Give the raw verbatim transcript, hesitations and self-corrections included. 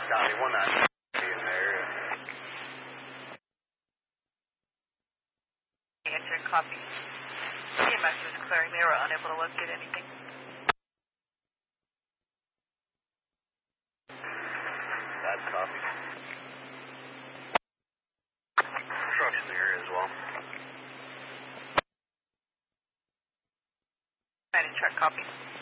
Copy, one nine in there. Answer, copy. C M S was clearing. They were unable to locate anything. Bad copy. Trucks in the area as well. Command and truck, copy.